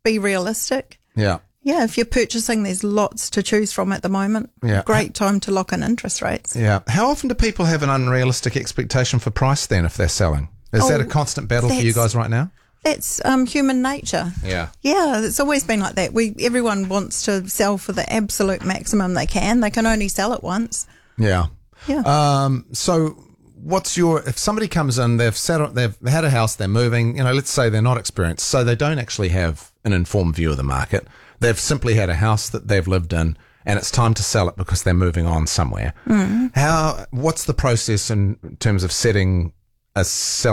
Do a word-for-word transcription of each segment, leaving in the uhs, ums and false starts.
be realistic. Yeah. Yeah, if you're purchasing, there's lots to choose from at the moment. Yeah. Great time to lock in interest rates. Yeah. How often do people have an unrealistic expectation for price then if they're selling? Is Oh, that a constant battle for you that's- guys right now? That's um, human nature. Yeah. Yeah, it's always been like that. We Everyone wants to sell for the absolute maximum they can. They can only sell it once. Yeah. Yeah. Um, so what's your, if somebody comes in, they've set up, they've had a house, they're moving, you know, let's say they're not experienced, so they don't actually have an informed view of the market. They've simply had a house that they've lived in and it's time to sell it because they're moving on somewhere. Mm. How, what's the process in terms of setting a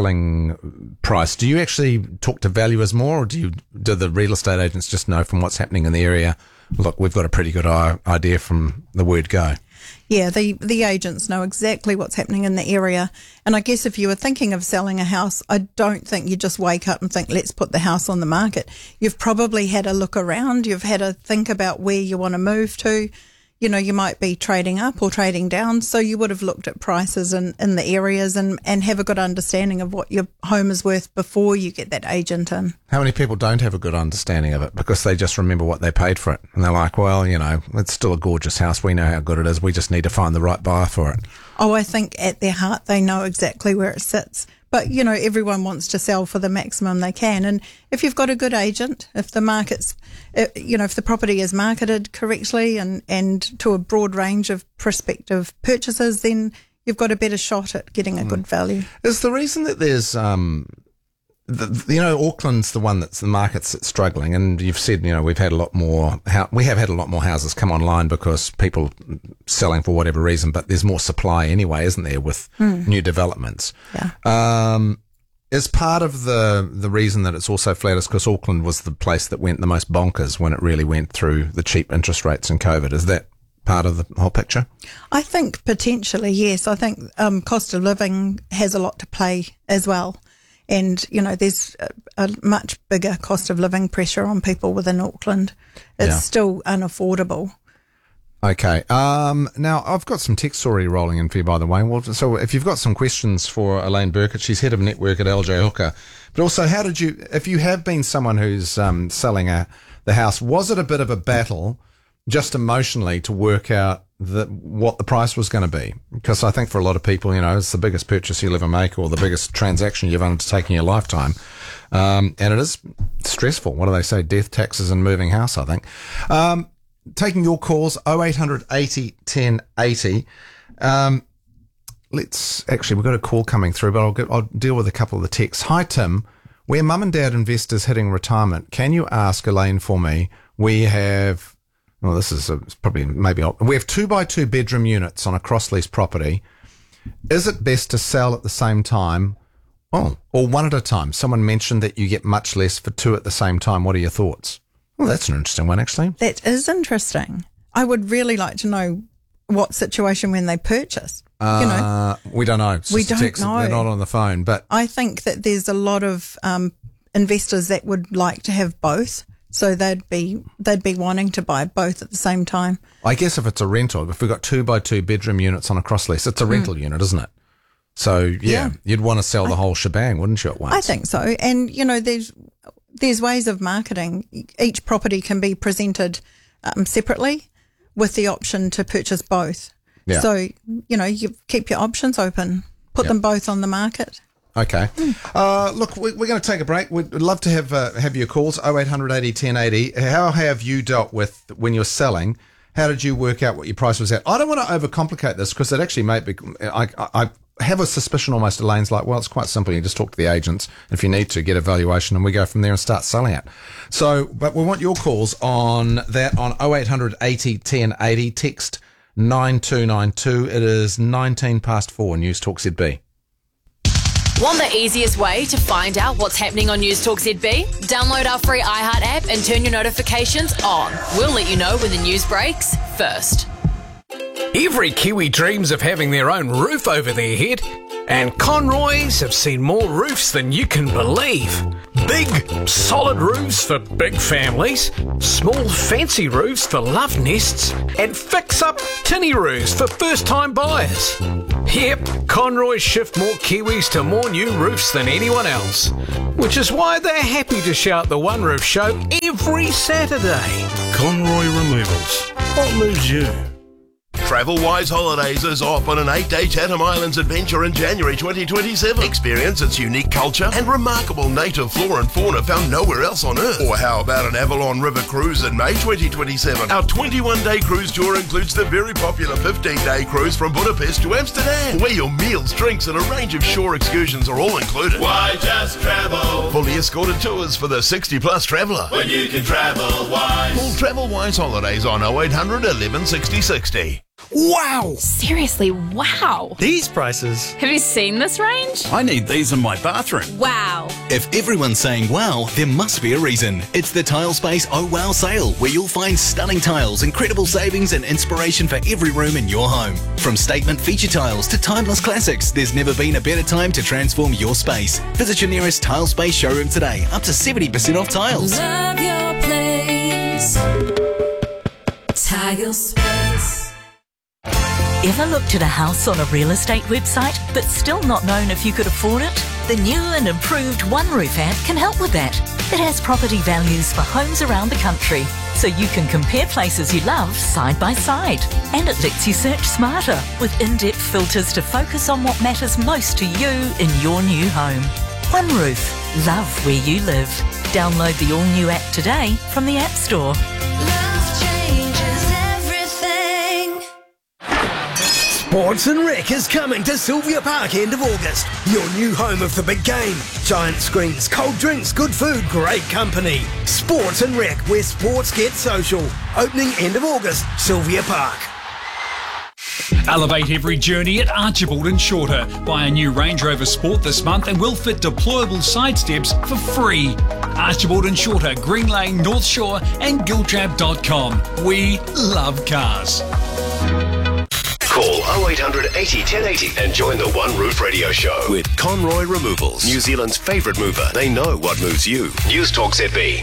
selling price? Do you actually talk to valuers more, or do you, do the real estate agents just know from what's happening in the area? Look, we've got a pretty good idea from the word go. Yeah, the, the agents know exactly what's happening in the area. And I guess if you were thinking of selling a house, I don't think you just wake up and think, let's put the house on the market. You've probably had a look around. You've had a think about where you want to move to. You know, you might be trading up or trading down. So you would have looked at prices in, in the areas and, and have a good understanding of what your home is worth before you get that agent in. How many people don't have a good understanding of it because they just remember what they paid for it? And they're like, well, you know, it's still a gorgeous house. We know how good it is. We just need to find the right buyer for it. Oh, I think at their heart, they know exactly where it sits. But, you know, everyone wants to sell for the maximum they can. And if you've got a good agent, if the market's, you know, if the property is marketed correctly and, and to a broad range of prospective purchasers, then you've got a better shot at getting a good value. Is the reason that there's, um, the, you know, Auckland's the one that's the market's that's struggling, and you've said, you know, we've had a lot more, we have had a lot more houses come online because people selling for whatever reason, but there's more supply anyway, isn't there, with mm. new developments? Yeah. Um, is part of the the reason that it's also flat is because Auckland was the place that went the most bonkers when it really went through the cheap interest rates and COVID. Is that part of the whole picture? I think potentially, yes. I think um, cost of living has a lot to play as well. And, you know, there's a, a much bigger cost of living pressure on people within Auckland. It's yeah. still unaffordable. Okay. Um, now, I've got some text story rolling in for you, by the way. Well, so if you've got some questions for Elaine Burkett, she's head of network at L J Hooker. But also, how did you, if you have been someone who's um, selling a, the house, was it a bit of a battle just emotionally to work out the, what the price was going to be? Because I think for a lot of people, you know, it's the biggest purchase you'll ever make or the biggest transaction you've undertaken in your lifetime. Um, and it is stressful. What do they say? Death, taxes and moving house, I think. Um, taking your calls, oh eight hundred eighty ten eighty. Um, let's actually, we've got a call coming through, but I'll get, I'll deal with a couple of the texts. Hi, Tim. Where mum and dad investors hitting retirement, can you ask Elaine for me? We have, well, this is a, probably maybe, we have two by two bedroom units on a cross lease property. Is it best to sell at the same time? Oh, or one at a time? Someone mentioned that you get much less for two at the same time. What are your thoughts? Well, that's an interesting one, actually. That is interesting. I would really like to know what situation when they purchase. Uh, you know, we don't know. It's we just a don't text. know. They're not on the phone, but I think that there's a lot of um, investors that would like to have both. So they'd be they'd be wanting to buy both at the same time. I guess if it's a rental, if we've got two by two bedroom units on a cross lease, it's a rental mm. unit, isn't it? So yeah, yeah. you'd want to sell the I, whole shebang, wouldn't you, at once? I think so. And you know, there's there's ways of marketing. Each property can be presented um, separately with the option to purchase both. Yeah. So, you know, you keep your options open, put yep. them both on the market. Okay. Mm. Uh, look, we, we're going to take a break. We'd love to have uh, have your calls, oh eight hundred eighty ten eighty. How have you dealt with when you're selling? How did you work out what your price was at? I don't want to overcomplicate this because it actually may be, I, I have a suspicion almost Elaine's like, well, it's quite simple. You just talk to the agents if you need to, get a valuation, and we go from there and start selling it. So, but we want your calls on that on oh eight hundred eighty ten eighty. Text nine two nine two. It is nineteen past four. News Talk Z B. Want the easiest way to find out what's happening on News Talk Z B? Download our free iHeart app and turn your notifications on. We'll let you know when the news breaks first. Every Kiwi dreams of having their own roof over their head. And Conroy's have seen more roofs than you can believe. Big, solid roofs for big families, small, fancy roofs for love nests, and fix-up tinny roofs for first-time buyers. Yep, Conroy's shift more Kiwis to more new roofs than anyone else, which is why they're happy to shout the One Roof Show every Saturday. Conroy Removals. What moves you? Travel-Wise Holidays is off on an eight-day Chatham Islands adventure in January twenty twenty-seven. Experience its unique culture and remarkable native flora and fauna found nowhere else on Earth. Or how about an Avalon River cruise in May twenty twenty-seven? Our twenty-one day cruise tour includes the very popular fifteen day cruise from Budapest to Amsterdam, where your meals, drinks and a range of shore excursions are all included. Why just travel? Fully escorted tours for the sixty plus traveller. When you can travel wise. Call Travel-Wise Holidays on oh eight hundred eleven sixty sixty. Wow! Seriously, wow. These prices. Have you seen this range? I need these in my bathroom. Wow. If everyone's saying wow, there must be a reason. It's the Tilespace Oh Wow sale, where you'll find stunning tiles, incredible savings and inspiration for every room in your home. From statement feature tiles to timeless classics, there's never been a better time to transform your space. Visit your nearest Tilespace showroom today, up to seventy percent off tiles. Love your place. Tilespace. Ever looked at a house on a real estate website but still not known if you could afford it? The new and improved One Roof app can help with that. It has property values for homes around the country, so you can compare places you love side by side. And it lets you search smarter with in-depth filters to focus on what matters most to you in your new home. One Roof. Love where you live. Download the all-new app today from the App Store. Love changes everything. Sports and Rec is coming to Sylvia Park end of August. Your new home of the big game. Giant screens, cold drinks, good food, great company. Sports and Rec, where sports get social. Opening end of August, Sylvia Park. Elevate every journey at Archibald and Shorter. Buy a new Range Rover Sport this month and we'll fit deployable side steps for free. Archibald and Shorter, Green Lane, North Shore and giltrap dot com. We love cars. Call oh eight hundred eighty ten eighty and join the One Roof Radio Show with Conroy Removals, New Zealand's favourite mover. They know what moves you. News Talk Z B.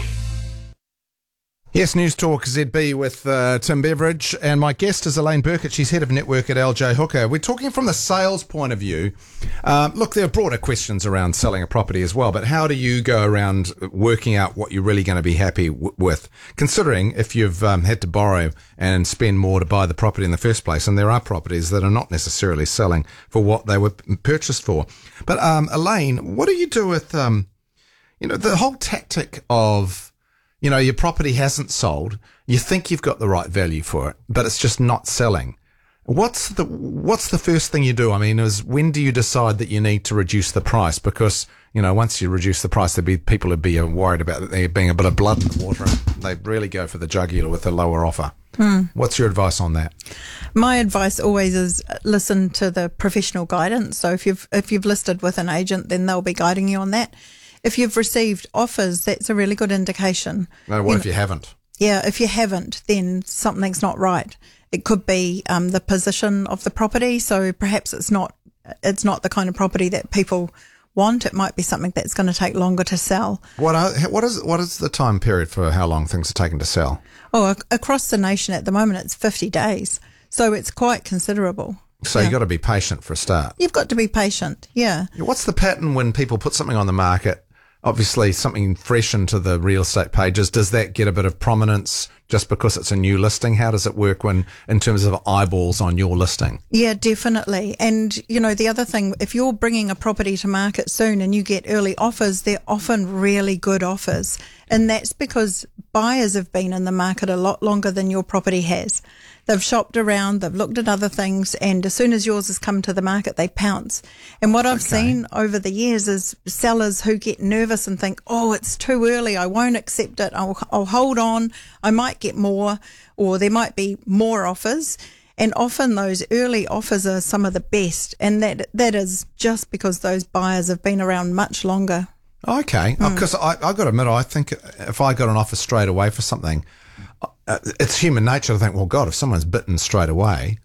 Yes, News Talk Z B with uh, Tim Beveridge, and my guest is Elaine Burkett. She's head of network at L J Hooker. We're talking from the sales point of view. Um, look, there are broader questions around selling a property as well, but how do you go around working out what you're really going to be happy w- with, considering if you've um, had to borrow and spend more to buy the property in the first place, and there are properties that are not necessarily selling for what they were purchased for. But um, Elaine, what do you do with, um, you know, the whole tactic of, you know, your property hasn't sold. You think you've got the right value for it, but it's just not selling. What's the what's the first thing you do? I mean, is when do you decide that you need to reduce the price? Because, you know, once you reduce the price, there'd be people would be worried about there being a bit of blood in the water. And they'd really go for the jugular with a lower offer. Mm. What's your advice on that? My advice always is listen to the professional guidance. So if you've if you've listed with an agent, then they'll be guiding you on that. If you've received offers, that's a really good indication. No, what you if you haven't? Yeah, if you haven't, then something's not right. It could be um, the position of the property. So perhaps it's not it's not the kind of property that people want. It might be something that's going to take longer to sell. What are, what is what is the time period for how long things are taking to sell? Oh, ac- across the nation at the moment, it's fifty days. So it's quite considerable. So yeah. you've got to be patient for a start. You've got to be patient, yeah. What's the pattern when people put something on the market? Obviously, something fresh into the real estate pages. Does that get a bit of prominence just because it's a new listing? How does it work when, in terms of eyeballs on your listing? Yeah, definitely. And, you know, the other thing, if you're bringing a property to market soon and you get early offers, they're often really good offers. And that's because buyers have been in the market a lot longer than your property has. They've shopped around, they've looked at other things, and as soon as yours has come to the market, they pounce. And what I've okay. seen over the years is sellers who get nervous and think, oh, it's too early, I won't accept it, I'll, I'll hold on, I might get more, or there might be more offers. And often those early offers are some of the best, and that that is just because those buyers have been around much longer. Okay, because mm. I, I've got to admit, I think if I got an offer straight away for something, uh, it's human nature to think, well, God, if someone's bitten straight away,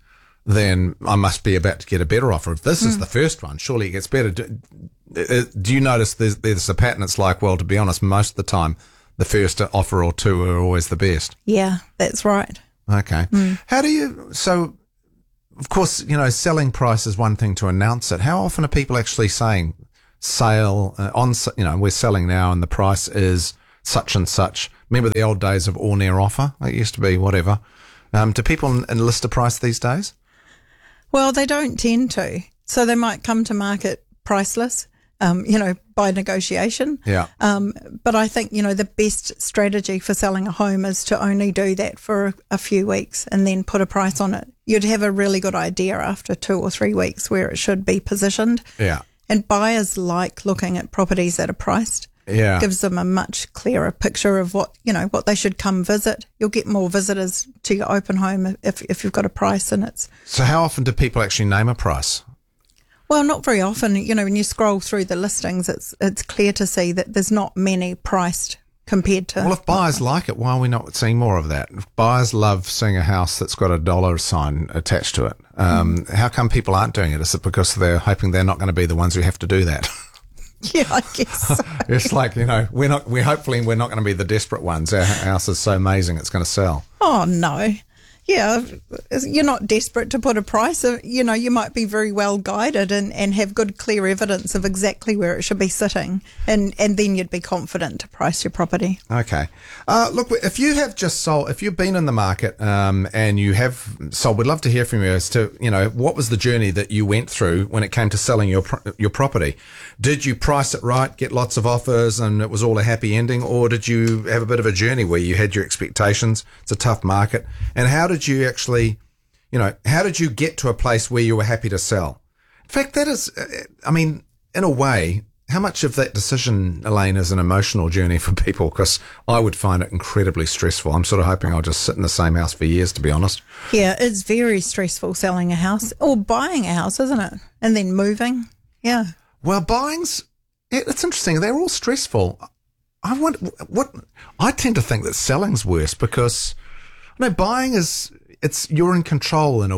then I must be about to get a better offer. If this Mm. is the first one, surely it gets better. Do, uh, do you notice there's, there's a pattern? It's like, well, to be honest, most of the time, the first offer or two are always the best. Yeah, that's right. Okay. Mm. How do you, so, of course, you know, selling price is one thing to announce it. How often are people actually saying sale, uh, on, you know, we're selling now and the price is such and such? Remember the old days of all near offer? It used to be whatever. Um, do people enlist a price these days? Well, they don't tend to. So they might come to market priceless, um, you know, by negotiation. Yeah. Um, but I think, you know, the best strategy for selling a home is to only do that for a, a few weeks and then put a price on it. You'd have a really good idea after two or three weeks where it should be positioned. Yeah. And buyers like looking at properties that are priced. Yeah. Gives them a much clearer picture of what, you know, what they should come visit. You'll get more visitors to your open home if, if you've got a price and it's... So how often do people actually name a price? Well, not very often. You know, when you scroll through the listings, it's it's clear to see that there's not many priced compared to... Well, if buyers like it, why are we not seeing more of that? If buyers love seeing a house that's got a dollar sign attached to it, um, mm. how come people aren't doing it? Is it because they're hoping they're not going to be the ones who have to do that? Yeah, I guess so. It's like, you know, we're not, we're hopefully we're not going to be the desperate ones. Our house is so amazing it's going to sell. Oh, no. Yeah, you're not desperate to put a price. You know, you might be very well guided and, and have good, clear evidence of exactly where it should be sitting. And, and then you'd be confident to price your property. Okay. Uh, look, if you have just sold, if you've been in the market um, and you have sold, we'd love to hear from you as to, you know, what was the journey that you went through when it came to selling your your property? Did you price it right, get lots of offers and it was all a happy ending? Or did you have a bit of a journey where you had your expectations? It's a tough market. And how did you actually, you know, how did you get to a place where you were happy to sell? In fact, that is, I mean, in a way, how much of that decision, Elaine, is an emotional journey for people? Because I would find it incredibly stressful. I'm sort of hoping I'll just sit in the same house for years, to be honest. Yeah, it's very stressful selling a house or buying a house, isn't it? And then moving. Yeah. Well, buying's, it's interesting. They're all stressful. I want, what, I tend to think that selling's worse because, no, buying is, it's, you're in control in a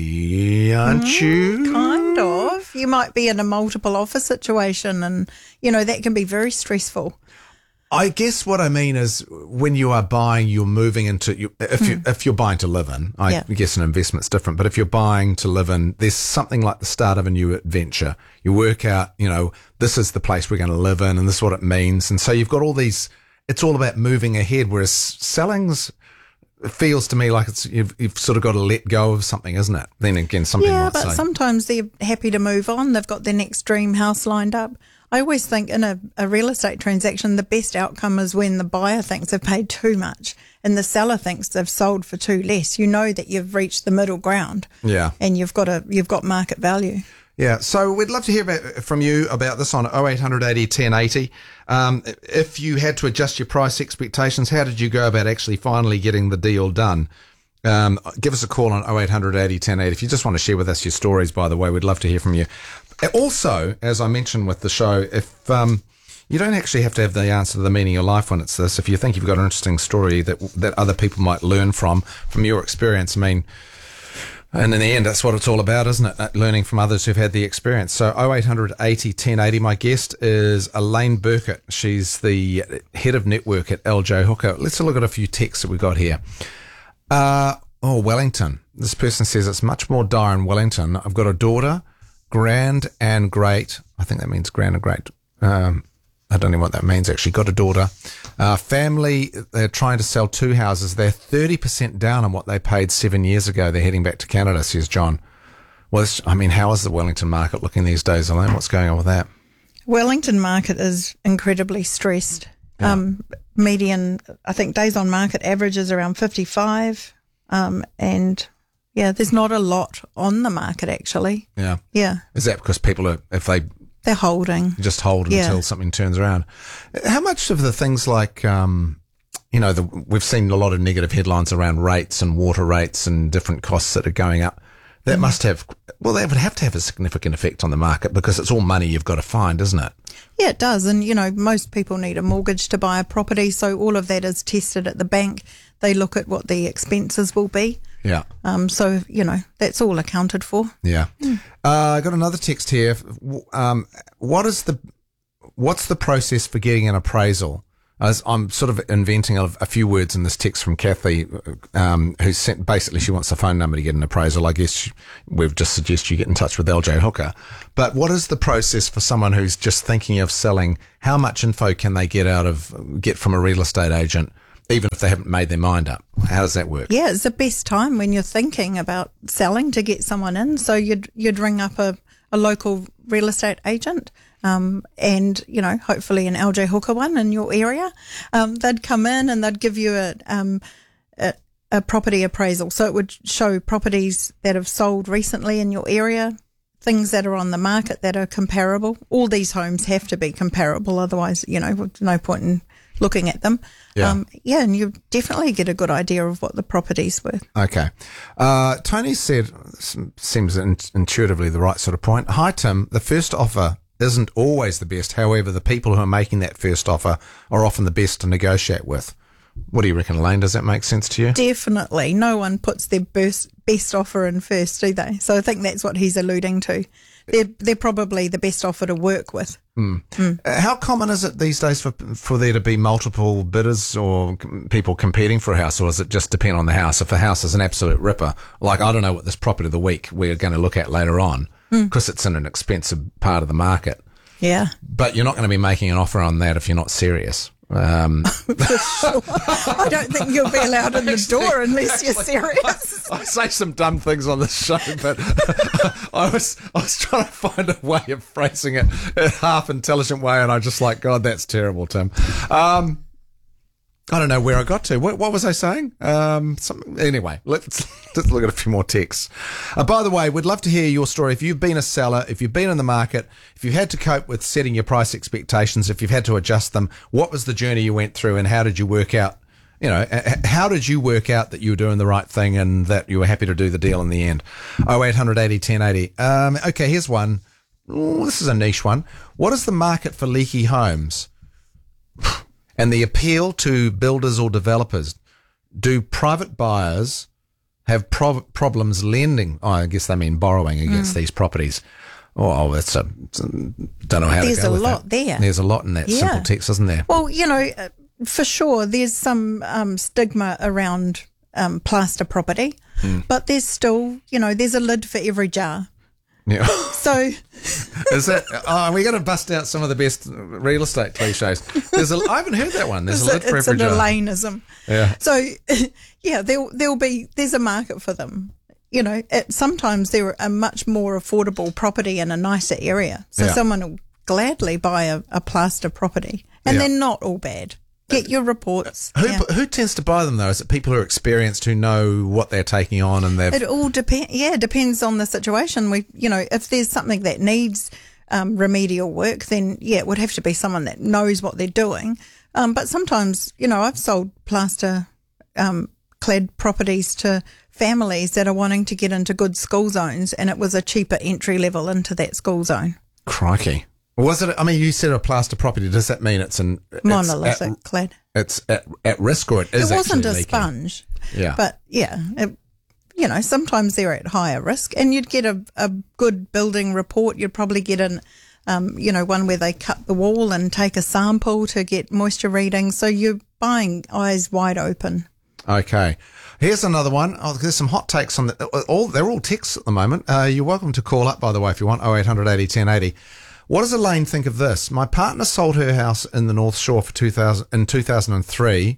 way, aren't mm, you? Kind of. You might be in a multiple offer situation and, you know, that can be very stressful. I guess what I mean is when you are buying, you're moving into, you, if, you, mm. if you're buying to live in, I yeah. guess an investment's different, but if you're buying to live in, there's something like the start of a new adventure. You work out, you know, this is the place we're going to live in and this is what it means. And so you've got all these, it's all about moving ahead, whereas selling's, it feels to me like it's you've, you've sort of got to let go of something, isn't it? Then again, something yeah, might but say. sometimes they're happy to move on. They've got their next dream house lined up. I always think in a, a real estate transaction, the best outcome is when the buyer thinks they've paid too much and the seller thinks they've sold for too less. You know that you've reached the middle ground. Yeah, and you've got a you've got market value. Yeah, so we'd love to hear about, from you about this on oh eight hundred eighty ten eighty. Um, if you had to adjust your price expectations, how did you go about actually finally getting the deal done? Um, give us a call on oh eight hundred eighty ten eighty. If you just want to share with us your stories, by the way, we'd love to hear from you. Also, as I mentioned with the show, if um, you don't actually have to have the answer to the meaning of life when it's this, if you think you've got an interesting story that that other people might learn from, from your experience, I mean, and in the end, that's what it's all about, isn't it? Learning from others who've had the experience. So oh eight hundred eighty ten eighty. My guest is Elaine Burkett. She's the head of network at L J Hooker. Let's look at a few texts that we've got here. Uh, oh, Wellington. This person says it's much more dire in Wellington. I've got a daughter, grand and great. I think that means grand and great. Um, I don't know what that means, actually. Got a daughter. Uh, family, they're trying to sell two houses. They're thirty percent down on what they paid seven years ago. They're heading back to Canada, says John. Well, I mean, how is the Wellington market looking these days, Elaine? What's going on with that? Wellington market is incredibly stressed. Yeah. Um, median, I think, days on market average is around fifty-five. Um, and, yeah, there's not a lot on the market, actually. Yeah. Yeah. Is that because people are, if they... They're holding. Just hold yeah. until something turns around. How much of the things like, um, you know, the, we've seen a lot of negative headlines around rates and water rates and different costs that are going up. That mm. must have, well, they would have to have a significant effect on the market because it's all money you've got to find, isn't it? Yeah, it does. And, you know, most people need a mortgage to buy a property. So all of that is tested at the bank. They look at what the expenses will be Yeah. Um, so, you know, that's all accounted for. Yeah. Mm. Uh, I got another text here. Um, what is the, what's the process for getting an appraisal? As I'm sort of inventing a, a few words in this text from Kathy, um, who sent, basically she wants a phone number to get an appraisal. I guess she, we've just suggested you get in touch with L J Hooker. But what is the process for someone who's just thinking of selling? How much info can they get out of, get from a real estate agent, even if they haven't made their mind up? How does that work? Yeah, it's the best time when you're thinking about selling to get someone in. So you'd, you'd ring up a, a local real estate agent. Um, and, you know, hopefully an L J Hooker one in your area. Um, they'd come in and they'd give you a, um, a, a property appraisal. So it would show properties that have sold recently in your area, things that are on the market that are comparable. All these homes have to be comparable, otherwise, you know, no point in looking at them. Yeah. Um, yeah, and you definitely get a good idea of what the property's worth. Okay. Uh, Tony said, seems in, intuitively the right sort of point. Hi, Tim. The first offer isn't always the best. However, the people who are making that first offer are often the best to negotiate with. What do you reckon, Elaine? Does that make sense to you? Definitely. No one puts their best, best offer in first, do they? So I think that's what he's alluding to. They're, they're probably the best offer to work with. Mm. Mm. Uh, how common is it these days for for there to be multiple bidders or c- people competing for a house, or does it just depend on the house? If a house is an absolute ripper, like I don't know what this property of the week we're going to look at later on, because mm. it's in an expensive part of the market. Yeah. But you're not going to be making an offer on that if you're not serious. Um, For sure. I don't think you'll be allowed in the door unless you're serious. I, I say some dumb things on this show, but I was I was trying to find a way of phrasing it in a half intelligent way, and I just like, God, that's terrible, Tim. Um, I don't know where I got to. What, what was I saying? Um, some, anyway, let's, let's look at a few more texts. Uh, by the way, we'd love to hear your story. If you've been a seller, if you've been in the market, if you've had to cope with setting your price expectations, if you've had to adjust them, what was the journey you went through and how did you work out, you know, how did you work out that you were doing the right thing and that you were happy to do the deal in the end? oh eight hundred eighty ten eighty. Um, okay, here's one. Ooh, this is a niche one. What is the market for leaky homes? And the appeal to builders or developers? Do private buyers have pro- problems lending? Oh, I guess they mean borrowing against mm. these properties. Oh, that's a, don't know how there's to go with that. There's a lot there. There's a lot in that yeah. simple text, isn't there? Well, you know, uh, for sure, there's some um, stigma around um, plaster property, mm. but there's still, you know, there's a lid for every jar. Yeah. So is that? Oh, we're going to bust out some of the best real estate cliches. There's a. I haven't heard that one. There's a lid for every jar. It's an Elaineism. Yeah. So, yeah, there there'll be there's a market for them. You know, it, sometimes they're a much more affordable property in a nicer area. So yeah. someone will gladly buy a, a plaster property, and yeah. they're not all bad. Get your reports. Who yeah. who tends to buy them though? Is it people who are experienced who know what they're taking on and they've? It all depends. Yeah, depends on the situation. We, you know, if there's something that needs um, remedial work, then yeah, it would have to be someone that knows what they're doing. Um, but sometimes, you know, I've sold plaster um, clad properties to families that are wanting to get into good school zones, and it was a cheaper entry level into that school zone. Crikey. Was it? I mean, you said a plaster property. Does that mean it's an it's monolithic at, clad? It's at, at risk, or it is. It wasn't actually a leaking? sponge. Yeah, but yeah, it, you know, sometimes they're at higher risk, and you'd get a, a good building report. You'd probably get an, um, you know, one where they cut the wall and take a sample to get moisture readings. So you're buying eyes wide open. Okay. Here's another one. Oh, there's some hot takes on the. All they're all texts at the moment. Uh, you're welcome to call up, by the way, if you want. oh eight hundred eighty ten eighty. What does Elaine think of this? My partner sold her house in the North Shore for two thousand in two thousand three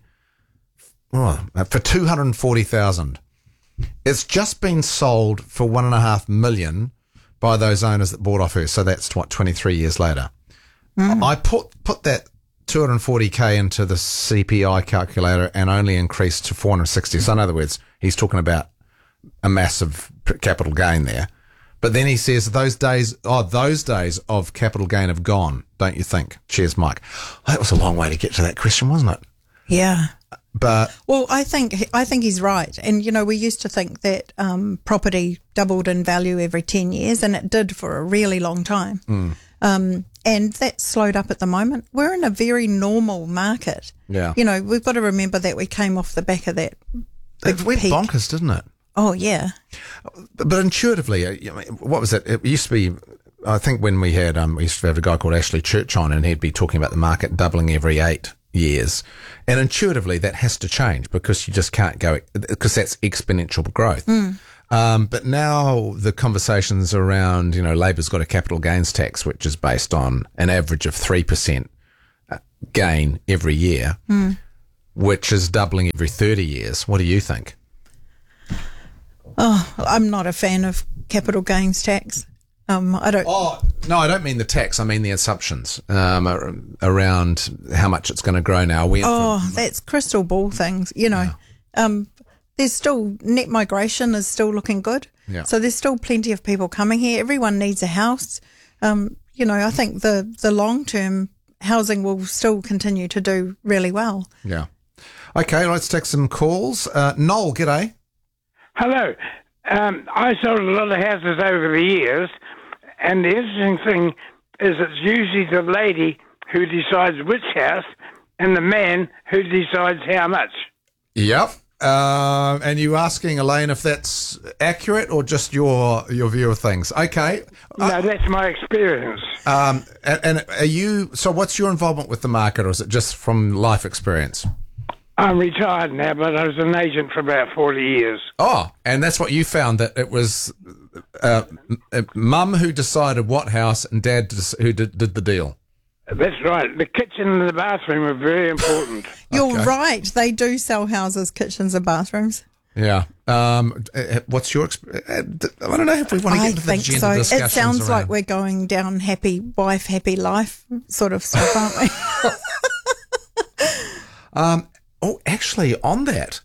oh, for two hundred forty thousand. It's just been sold for one and a half million by those owners that bought off her. So that's what twenty-three years later. Mm. I put put that two hundred forty K into the C P I calculator and only increased to four hundred sixty. So in other words, he's talking about a massive capital gain there. But then he says those days, oh, those days of capital gain have gone, don't you think? Cheers, Mike. That was a long way to get to that question, wasn't it? Yeah. But well, I think I think he's right. And, you know, we used to think that um, property doubled in value every ten years, and it did for a really long time. Mm. Um, and that's slowed up at the moment. We're in a very normal market. Yeah. You know, we've got to remember that we came off the back of that big It went peak. bonkers, didn't it? Oh, yeah. But, but intuitively, uh, you know, what was it? It used to be, I think when we had, um, we used to have a guy called Ashley Church on, and he'd be talking about the market doubling every eight years. And intuitively, that has to change because you just can't go, because that's exponential growth. Mm. Um, but now the conversations around, you know, Labor's got a capital gains tax, which is based on an average of three percent gain every year, mm. which is doubling every thirty years. What do you think? Oh, I'm not a fan of capital gains tax. Um, I don't. Oh, no, I don't mean the tax. I mean the assumptions um, ar- around how much it's going to grow now. We oh, from, that's crystal ball things, you know. Yeah. Um, there's still net migration is still looking good. Yeah. So there's still plenty of people coming here. Everyone needs a house. Um, you know, I think the, the long-term housing will still continue to do really well. Yeah. Okay, let's take some calls. Uh, Noel, g'day. Hello. Um, I sold a lot of houses over the years, and the interesting thing is it's usually the lady who decides which house and the man who decides how much. Yep. Uh, and you asking, Elaine, if that's accurate or just your your view of things? Okay. No, uh, that's my experience. Um, and, and are you, so what's your involvement with the market, or is it just from life experience? I'm retired now, but I was an agent for about forty years. Oh, and that's what you found, that it was uh, mum who decided what house and dad dis- who did, did the deal. That's right. The kitchen and the bathroom are very important. You're Okay. right. They do sell houses, kitchens and bathrooms. Yeah. Um, what's your experience? I don't know if we want to get I into the think gender so. discussions It sounds around. like we're going down happy wife, happy life sort of stuff, aren't we? um, oh, actually, on that,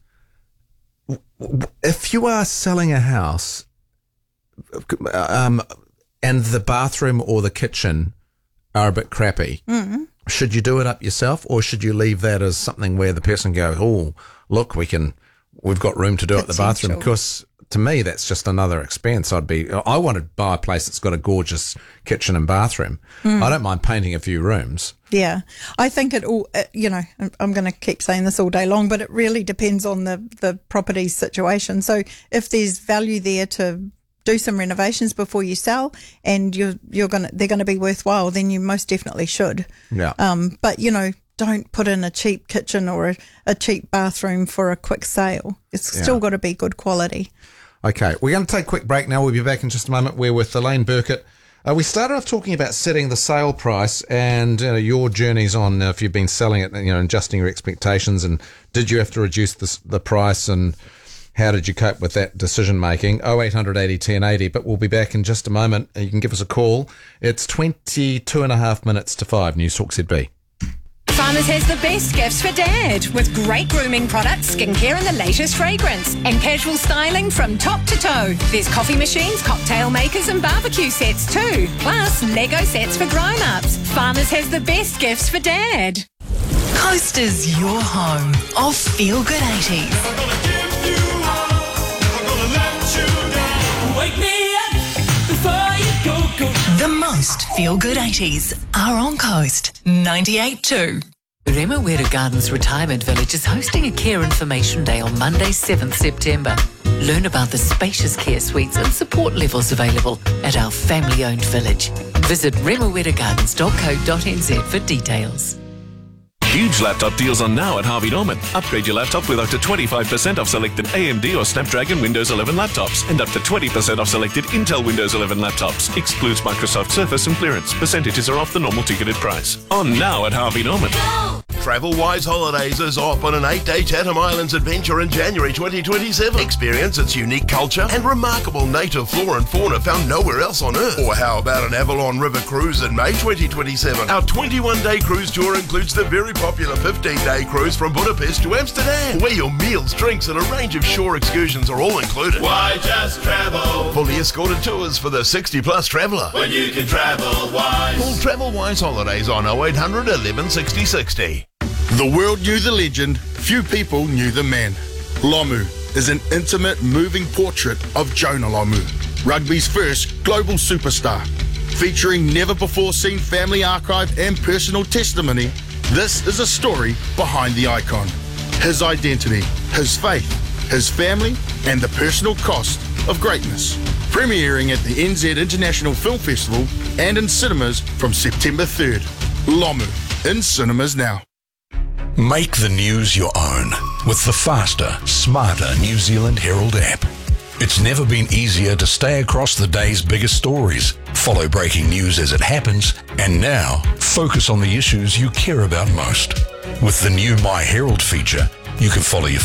if you are selling a house um, and the bathroom or the kitchen are a bit crappy, mm-hmm. should you do it up yourself, or should you leave that as something where the person go, oh, look, we can, we've got room to do it at the bathroom? Because to me, that's just another expense. I'd be, I want to buy a place that's got a gorgeous kitchen and bathroom. Mm. I don't mind painting a few rooms. Yeah, I think it all, it, you know, I'm going to keep saying this all day long, but it really depends on the, the property situation. So if there's value there to do some renovations before you sell, and you're you're gonna they're going to be worthwhile, then you most definitely should. Yeah. Um. But you know, don't put in a cheap kitchen or a, a cheap bathroom for a quick sale. It's Yeah. still got to be good quality. Okay, we're going to take a quick break now. We'll be back in just a moment. We're with Elaine Burkett. Uh, we started off talking about setting the sale price and uh, your journeys on uh, if you've been selling it, you know, adjusting your expectations, and did you have to reduce the, the price, and how did you cope with that decision making? oh eight hundred eighty ten eighty. But we'll be back in just a moment. You can give us a call. It's twenty-two and a half minutes to five. News Talk Z B. Farmers has the best gifts for Dad, with great grooming products, skincare and the latest fragrance, and casual styling from top to toe. There's coffee machines, cocktail makers and barbecue sets too, plus Lego sets for grown-ups. Farmers has the best gifts for Dad. Coast is your home of Feel Good eighties. Wake me up before you go, go. The most Feel Good eighties are on Coast ninety-eight point two. Remuera Gardens Retirement Village is hosting a Care Information Day on Monday, seventh September. Learn about the spacious care suites and support levels available at our family-owned village. Visit remuera gardens dot co dot n z for details. Huge laptop deals on now at Harvey Norman. Upgrade your laptop with up to twenty-five percent off selected A M D or Snapdragon Windows eleven laptops and up to twenty percent off selected Intel Windows eleven laptops. Excludes Microsoft Surface and clearance. Percentages are off the normal ticketed price. On now at Harvey Norman. Travel Wise Holidays is off on an eight-day Chatham Islands adventure in January twenty twenty-seven. Experience its unique culture and remarkable native flora and fauna found nowhere else on Earth. Or how about an Avalon River cruise in May twenty twenty-seven? Our twenty-one day cruise tour includes the very popular fifteen day cruise from Budapest to Amsterdam, where your meals, drinks and a range of shore excursions are all included. Why just travel Fully escorted tours for the sixty plus traveller. when you can travel wise? Call Travel Wise Holidays on oh eight hundred eleven sixty sixty. The world knew the legend, few people knew the man. Lomu is an intimate, moving portrait of Jonah Lomu, rugby's first global superstar. Featuring never-before-seen family archive and personal testimony, this is a story behind the icon. His identity, his faith, his family, and the personal cost of greatness. Premiering at the N Z International Film Festival and in cinemas from September third. Lomu, in cinemas now. Make the news your own with the faster, smarter New Zealand Herald app. It's never been easier to stay across the day's biggest stories, follow breaking news as it happens, and now focus on the issues you care about most. With the new My Herald feature, you can follow your